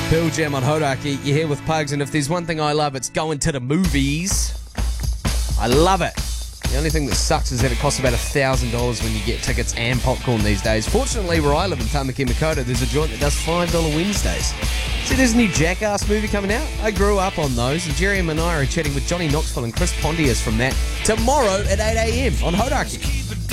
Pearl Jam on Hodaki. You're here with Pugs, and if there's one thing I love, it's going to the movies. I love it. The only thing that sucks is that it costs about $1,000 when you get tickets and popcorn these days. Fortunately, where I live in Tamaki Makaurau, there's a joint that does $5 Wednesdays. See, there's a new Jackass movie coming out. I grew up on those, and Jerry and Manai are chatting with Johnny Knoxville and Chris Pontius from that tomorrow at 8 a.m. on Hodaki.